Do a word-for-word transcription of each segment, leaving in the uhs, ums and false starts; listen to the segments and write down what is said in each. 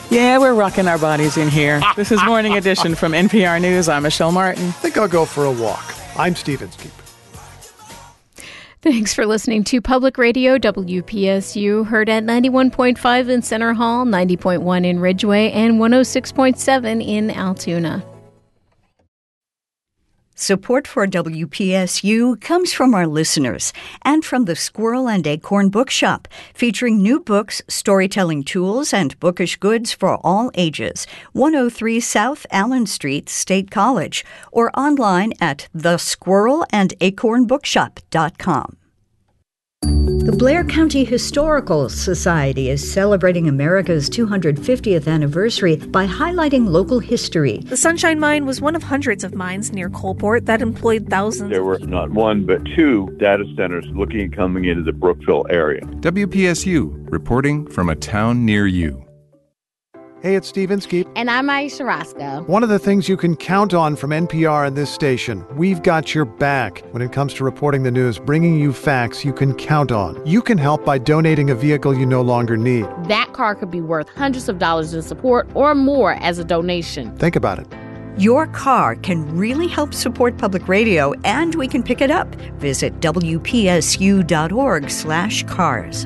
Yeah, we're rocking our bodies in here. This is Morning Edition from N P R News. I'm Michelle Martin. I think I'll go for a walk. I'm Steve Inskeep. Thanks for listening to Public Radio W P S U, heard at ninety-one point five in Center Hall, ninety point one in Ridgeway, and one oh six point seven in Altoona. Support for W P S U comes from our listeners and from the Squirrel and Acorn Bookshop, featuring new books, storytelling tools, and bookish goods for all ages. one oh three South Allen Street, State College, or online at the squirrel and acorn bookshop dot com. The Blair County Historical Society is celebrating America's two hundred fiftieth anniversary by highlighting local history. The Sunshine Mine was one of hundreds of mines near Coalport that employed thousands. There were not one, but two data centers looking at coming into the Brookville area. W P S U, reporting from a town near you. Hey, it's Steve Inskeep. And I'm Aisha Roscoe. One of the things you can count on from N P R and this station, we've got your back when it comes to reporting the news, bringing you facts you can count on. You can help by donating a vehicle you no longer need. That car could be worth hundreds of dollars in support or more as a donation. Think about it. Your car can really help support public radio, and we can pick it up. Visit W P S U dot org slash cars.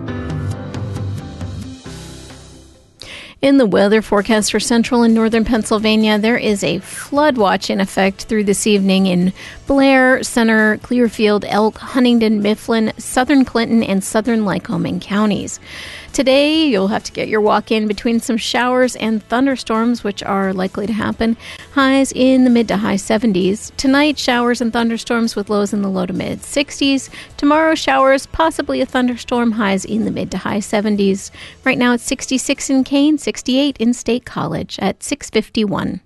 In the weather forecast for central and northern Pennsylvania, there is a flood watch in effect through this evening in Blair, Center, Clearfield, Elk, Huntingdon, Mifflin, southern Clinton, and southern Lycoming counties. Today, you'll have to get your walk in between some showers and thunderstorms, which are likely to happen. Highs in the mid to high seventies. Tonight, showers and thunderstorms with lows in the low to mid sixties. Tomorrow, showers, possibly a thunderstorm, highs in the mid to high seventies. Right now, it's sixty-six in Kane, sixty-eight in State College at six fifty-one.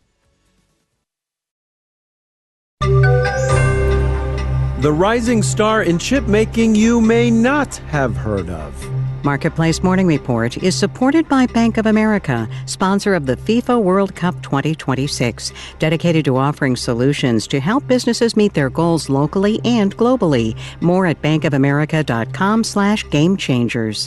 The rising star in chip making you may not have heard of. Marketplace Morning Report is supported by Bank of America, sponsor of the FIFA World Cup twenty twenty-six, dedicated to offering solutions to help businesses meet their goals locally and globally. More at bankofamerica.com slash game changers.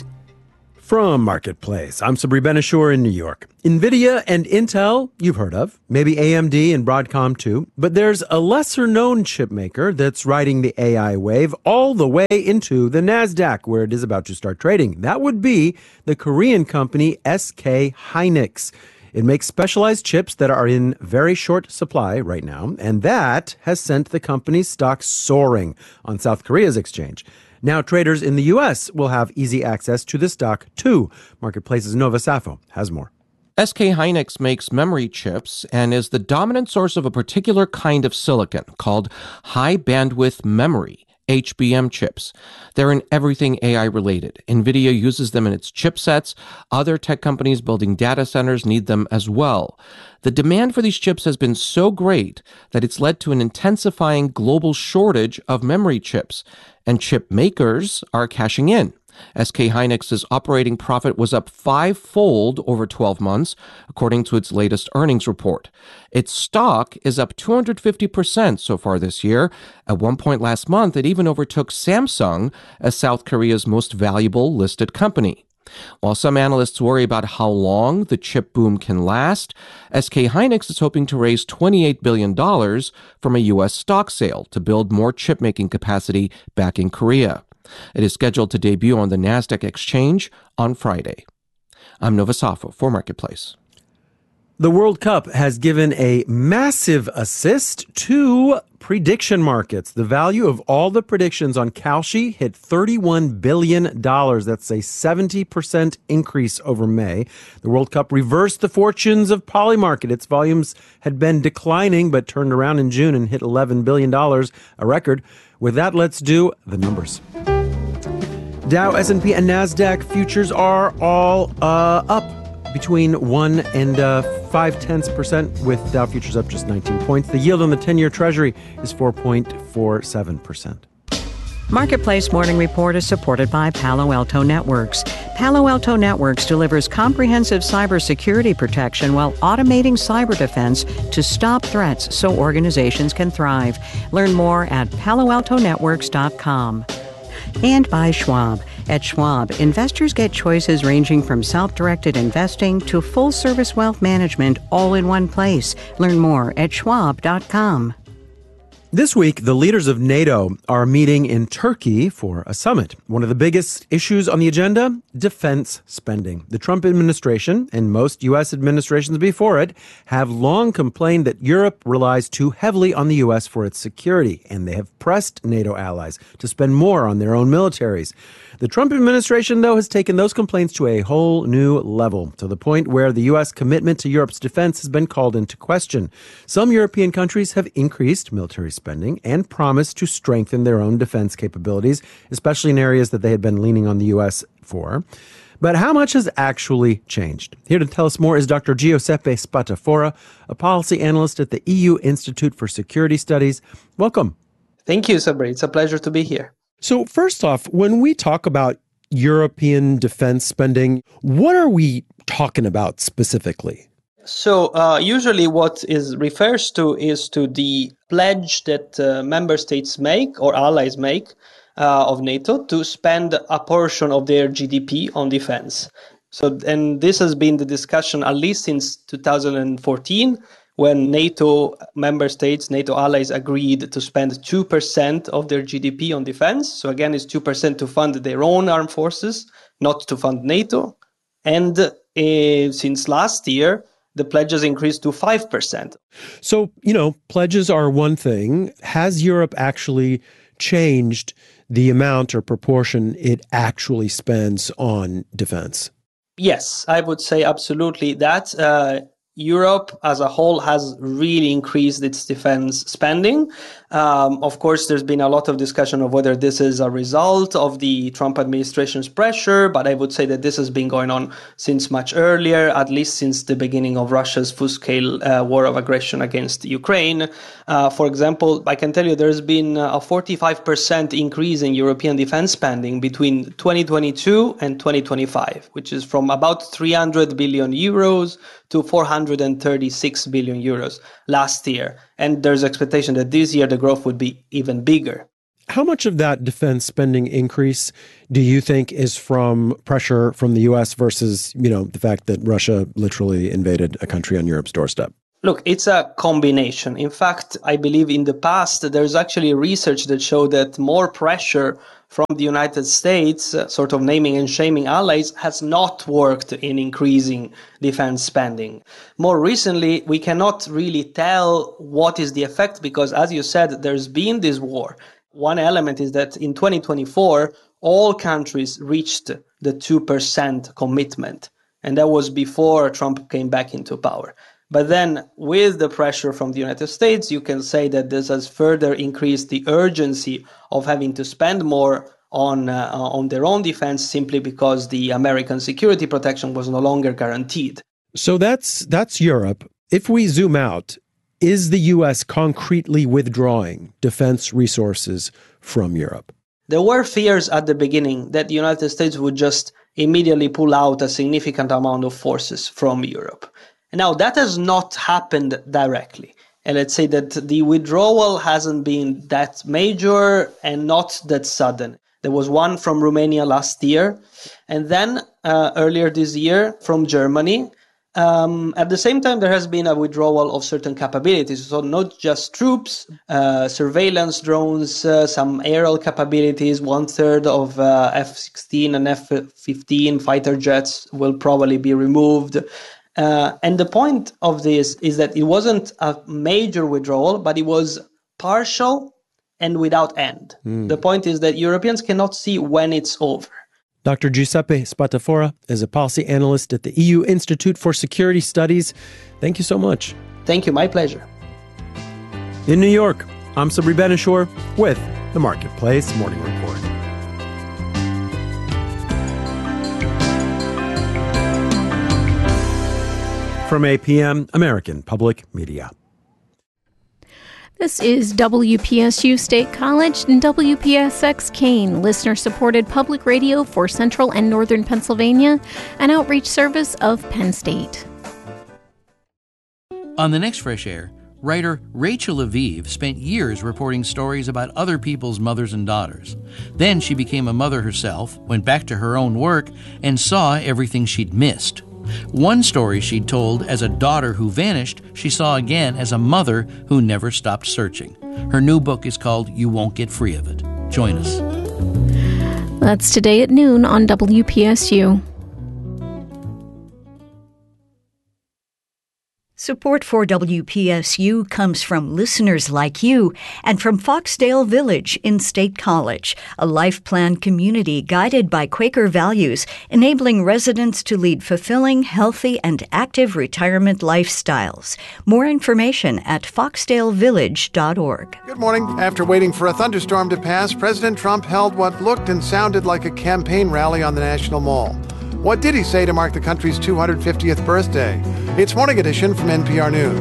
From Marketplace, I'm Sabri Ben-Achour in New York. NVIDIA and Intel, you've heard of. Maybe A M D and Broadcom too. But there's a lesser-known chip maker that's riding the A I wave all the way into the NASDAQ, where it is about to start trading. That would be the Korean company S K Hynix. It makes specialized chips that are in very short supply right now, and that has sent the company's stock soaring on South Korea's exchange. Now traders in the U S will have easy access to the stock, too. Marketplace's Nova Safo has more. S K Hynix makes memory chips and is the dominant source of a particular kind of silicon called high-bandwidth memory, H B M chips. They're in everything A I related. NVIDIA uses them in its chipsets. Other tech companies building data centers need them as well. The demand for these chips has been so great that it's led to an intensifying global shortage of memory chips, and chip makers are cashing in. S K Hynix's operating profit was up five-fold over twelve months, according to its latest earnings report. Its stock is up two hundred fifty percent so far this year. At one point last month, it even overtook Samsung as South Korea's most valuable listed company. While some analysts worry about how long the chip boom can last, S K Hynix is hoping to raise twenty-eight billion dollars from a U S stock sale to build more chip-making capacity back in Korea. It is scheduled to debut on the NASDAQ exchange on Friday. I'm Nova Safo for Marketplace. The World Cup has given a massive assist to prediction markets. The value of all the predictions on Kalshi hit thirty-one billion dollars. That's a seventy percent increase over May. The World Cup reversed the fortunes of Polymarket. Its volumes had been declining but turned around in June and hit eleven billion dollars, a record. With that, let's do the numbers. Dow, S and P, and NASDAQ futures are all uh, up between one and uh, five tenths percent, with Dow futures up just nineteen points. The yield on the ten-year Treasury is four point four seven percent. Marketplace Morning Report is supported by Palo Alto Networks. Palo Alto Networks delivers comprehensive cybersecurity protection while automating cyber defense to stop threats so organizations can thrive. Learn more at palo alto networks dot com. And by Schwab. At Schwab, investors get choices ranging from self-directed investing to full-service wealth management all in one place. Learn more at schwab dot com. This week, the leaders of NATO are meeting in Turkey for a summit. One of the biggest issues on the agenda, defense spending. The Trump administration and most U S administrations before it have long complained that Europe relies too heavily on the U S for its security, and they have pressed NATO allies to spend more on their own militaries. The Trump administration, though, has taken those complaints to a whole new level, to the point where the U S commitment to Europe's defense has been called into question. Some European countries have increased military spending and promised to strengthen their own defense capabilities, especially in areas that they had been leaning on the U S for. But how much has actually changed? Here to tell us more is Doctor Giuseppe Spatafora, a policy analyst at the E U Institute for Security Studies. Welcome. Thank you, Sabri. It's a pleasure to be here. So first off, when we talk about European defense spending, what are we talking about specifically? So uh, usually what is refers to is to the pledge that uh, member states make or allies make uh, of NATO to spend a portion of their G D P on defense. So, and this has been the discussion at least since two thousand fourteen, when NATO member states, NATO allies agreed to spend two percent of their G D P on defense. So again, it's two percent to fund their own armed forces, not to fund NATO. And uh, since last year, the pledges increased to five percent. So, you know, pledges are one thing. Has Europe actually changed the amount or proportion it actually spends on defense? Yes, I would say absolutely that. Uh, Europe as a whole has really increased its defense spending. Um, of course, there's been a lot of discussion of whether this is a result of the Trump administration's pressure, but I would say that this has been going on since much earlier, at least since the beginning of Russia's full-scale uh, war of aggression against Ukraine. Uh, for example, I can tell you there's been a forty-five percent increase in European defense spending between twenty twenty-two and twenty twenty-five, which is from about three hundred billion euros to four hundred thirty-six billion euros last year. And there's expectation that this year the growth would be even bigger. How much of that defense spending increase do you think is from pressure from the U S versus, you know, the fact that Russia literally invaded a country on Europe's doorstep? Look, it's a combination. In fact, I believe in the past, there's actually research that showed that more pressure from the United States, uh, sort of naming and shaming allies, has not worked in increasing defense spending. More recently, we cannot really tell what is the effect because, as you said, there's been this war. One element is that in twenty twenty-four, all countries reached the two percent commitment, and that was before Trump came back into power. But then with the pressure from the United States, you can say that this has further increased the urgency of having to spend more on uh, on their own defense simply because the American security protection was no longer guaranteed. So that's that's Europe. If we zoom out, is the U S concretely withdrawing defense resources from Europe? There were fears at the beginning that the United States would just immediately pull out a significant amount of forces from Europe. Now, that has not happened directly. And let's say that the withdrawal hasn't been that major and not that sudden. There was one from Romania last year, and then uh, earlier this year from Germany. Um, at the same time, there has been a withdrawal of certain capabilities. So not just troops, uh, surveillance drones, uh, some aerial capabilities, one third of uh, F sixteen and F fifteen fighter jets will probably be removed. Uh, and the point of this is that it wasn't a major withdrawal, but it was partial and without end. Mm. The point is that Europeans cannot see when it's over. Doctor Giuseppe Spatafora is a policy analyst at the E U Institute for Security Studies. Thank you so much. Thank you. My pleasure. In New York, I'm Sabri Ben-Achour with the Marketplace Morning Report. From A P M, American Public Media. This is W P S U State College and W P S X Kane, listener-supported public radio for Central and Northern Pennsylvania, an outreach service of Penn State. On the next Fresh Air, Writer Rachel Aviv spent years reporting stories about other people's mothers and daughters. Then she became a mother herself, went back to her own work, and saw everything she'd missed. One story she'd told as a daughter who vanished, she saw again as a mother who never stopped searching. Her new book is called You Won't Get Free of It. Join us. That's today at noon on W P S U. Support for W P S U comes from listeners like you and from Foxdale Village in State College, a life plan community guided by Quaker values, enabling residents to lead fulfilling, healthy, and active retirement lifestyles. More information at foxdale village dot org. Good morning. After waiting for a thunderstorm to pass, President Trump held what looked and sounded like a campaign rally on the National Mall. What did he say to mark the country's two hundred fiftieth birthday? It's Morning Edition from N P R News.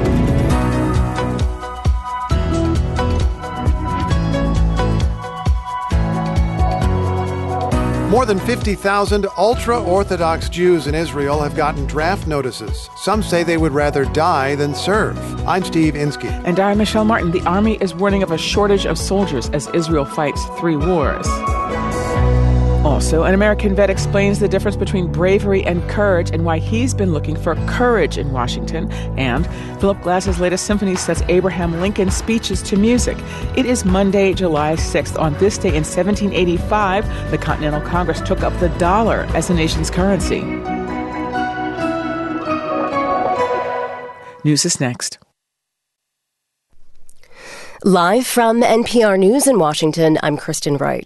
More than fifty thousand ultra-Orthodox Jews in Israel have gotten draft notices. Some say they would rather die than serve. I'm Steve Inskeep. And I'm Michelle Martin. The Army is warning of a shortage of soldiers as Israel fights three wars. Also, an American vet explains the difference between bravery and courage and why he's been looking for courage in Washington. And Philip Glass's latest symphony sets Abraham Lincoln's speeches to music. It is Monday, July sixth. On this day in seventeen eighty-five, the Continental Congress took up the dollar as the nation's currency. News is next. Live from N P R News in Washington, I'm Kristen Wright.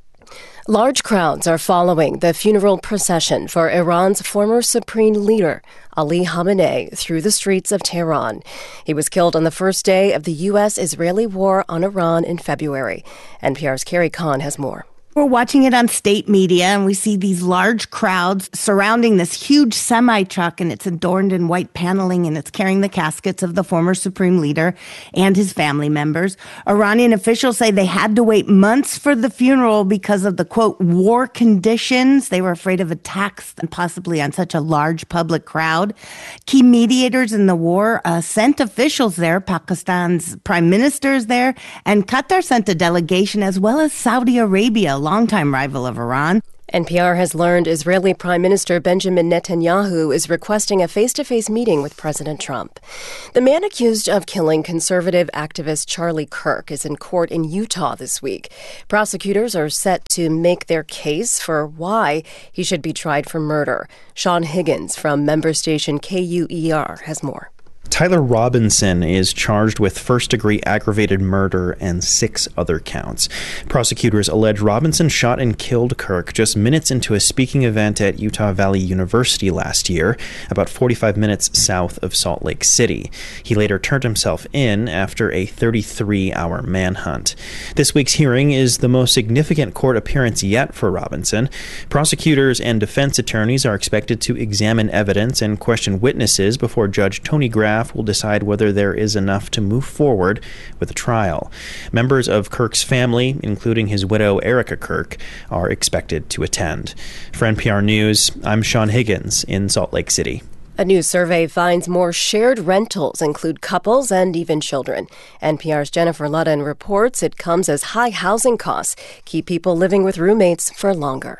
Large crowds are following the funeral procession for Iran's former supreme leader, Ali Khamenei, through the streets of Tehran. He was killed on the first day of the U S Israeli war on Iran in February. N P R's Carrie Kahn has more. We're watching it on state media, and we see these large crowds surrounding this huge semi-truck, and it's adorned in white paneling, and it's carrying the caskets of the former supreme leader and his family members. Iranian officials say they had to wait months for the funeral because of the, quote, war conditions. They were afraid of attacks and possibly on such a large public crowd. Key mediators in the war uh, sent officials there. Pakistan's prime minister is there, and Qatar sent a delegation, as well as Saudi Arabia, longtime rival of Iran. N P R has learned Israeli Prime Minister Benjamin Netanyahu is requesting a face-to-face meeting with President Trump. The man accused of killing conservative activist Charlie Kirk is in court in Utah this week. Prosecutors are set to make their case for why he should be tried for murder. Sean Higgins from member station K U E R has more. Tyler Robinson is charged with first-degree aggravated murder and six other counts. Prosecutors allege Robinson shot and killed Kirk just minutes into a speaking event at Utah Valley University last year, about forty-five minutes south of Salt Lake City. He later turned himself in after a thirty-three hour manhunt. This week's hearing is the most significant court appearance yet for Robinson. Prosecutors and defense attorneys are expected to examine evidence and question witnesses before Judge Tony Graff will decide whether there is enough to move forward with a trial. Members of Kirk's family, including his widow Erica Kirk, are expected to attend. For N P R News, I'm Sean Higgins in Salt Lake City. A new survey finds more shared rentals include couples and even children. N P R's Jennifer Ludden reports it comes as high housing costs keep people living with roommates for longer.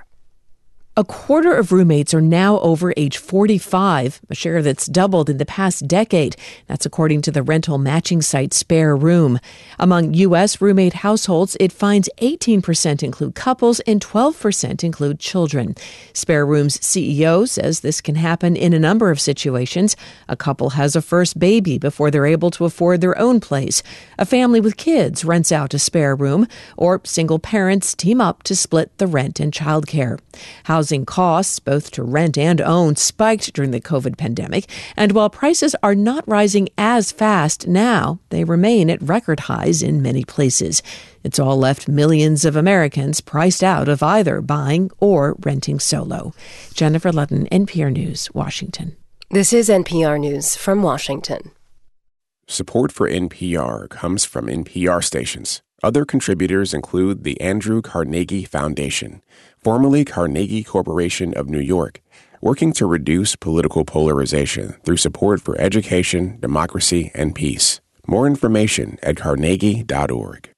A quarter of roommates are now over age forty-five, a share that's doubled in the past decade. That's according to the rental matching site Spare Room. Among U S roommate households, it finds eighteen percent include couples and twelve percent include children. Spare Room's C E O says this can happen in a number of situations. A couple has a first baby before they're able to afford their own place. A family with kids rents out a spare room, or single parents team up to split the rent and childcare. Housing costs, both to rent and own, spiked during the COVID pandemic, and while prices are not rising as fast now, they remain at record highs in many places. It's all left millions of Americans priced out of either buying or renting solo. Jennifer Ludden, N P R News, Washington. This is N P R News from Washington. Support for N P R comes from N P R stations. Other contributors include the Andrew Carnegie Foundation, formerly Carnegie Corporation of New York, working to reduce political polarization through support for education, democracy, and peace. More information at carnegie dot org.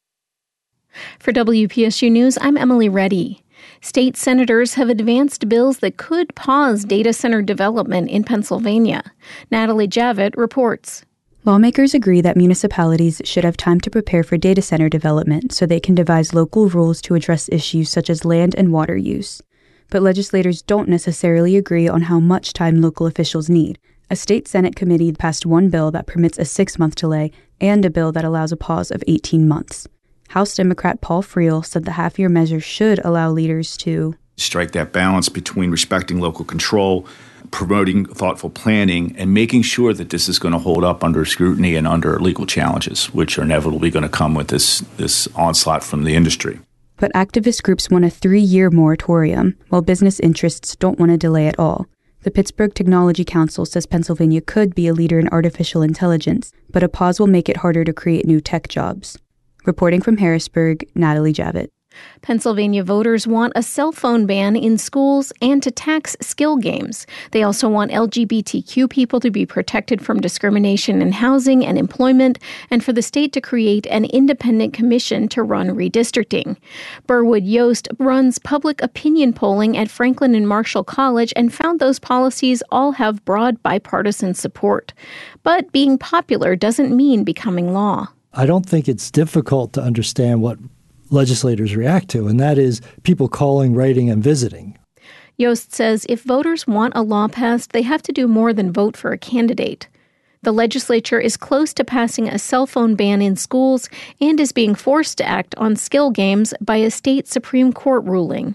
For W P S U News, I'm Emily Reddy. State senators have advanced bills that could pause data center development in Pennsylvania. Natalie Javitt reports. Lawmakers agree that municipalities should have time to prepare for data center development so they can devise local rules to address issues such as land and water use. But legislators don't necessarily agree on how much time local officials need. A state Senate committee passed one bill that permits a six-month delay and a bill that allows a pause of eighteen months. House Democrat Paul Friel said the half-year measure should allow leaders to strike that balance between respecting local control, promoting thoughtful planning, and making sure that this is going to hold up under scrutiny and under legal challenges, which are inevitably going to come with this, this onslaught from the industry. But activist groups want a three-year moratorium, while business interests don't want a delay at all. The Pittsburgh Technology Council says Pennsylvania could be a leader in artificial intelligence, but a pause will make it harder to create new tech jobs. Reporting from Harrisburg, Natalie Javitt. Pennsylvania voters want a cell phone ban in schools and to tax skill games. They also want L G B T Q people to be protected from discrimination in housing and employment, and for the state to create an independent commission to run redistricting. Burwood Yost runs public opinion polling at Franklin and Marshall College and found those policies all have broad bipartisan support. But being popular doesn't mean becoming law. I don't think it's difficult to understand what legislators react to, and that is people calling, writing, and visiting. Yost says if voters want a law passed, they have to do more than vote for a candidate. The legislature is close to passing a cell phone ban in schools and is being forced to act on skill games by a state Supreme Court ruling.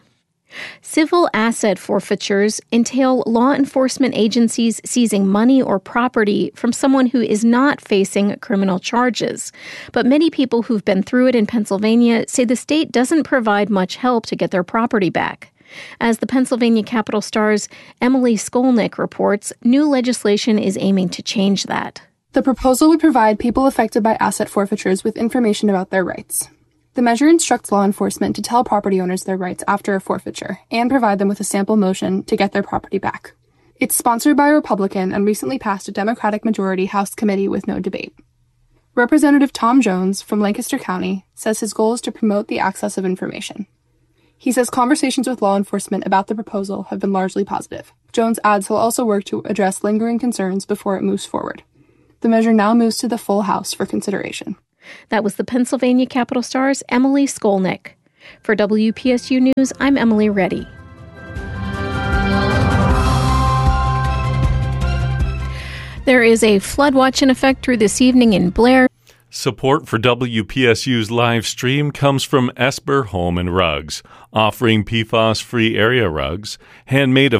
Civil asset forfeitures entail law enforcement agencies seizing money or property from someone who is not facing criminal charges. But many people who've been through it in Pennsylvania say the state doesn't provide much help to get their property back. As the Pennsylvania Capital Star's Emily Skolnick reports, new legislation is aiming to change that. The proposal would provide people affected by asset forfeitures with information about their rights. The measure instructs law enforcement to tell property owners their rights after a forfeiture and provide them with a sample motion to get their property back. It's sponsored by a Republican and recently passed a Democratic majority House committee with no debate. Representative Tom Jones from Lancaster County says his goal is to promote the access of information. He says conversations with law enforcement about the proposal have been largely positive. Jones adds he'll also work to address lingering concerns before it moves forward. The measure now moves to the full House for consideration. That was the Pennsylvania Capital Star's Emily Skolnick. For W P S U News, I'm Emily Reddy. There is a flood watch in effect through this evening in Blair. Support for W P S U's live stream comes from Esper Home and Rugs, offering P FAS-free area rugs, handmade of